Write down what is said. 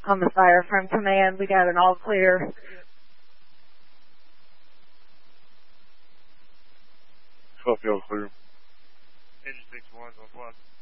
On the fire from command, we got an all clear. Copy, all clear. Engine 6-1, 1+.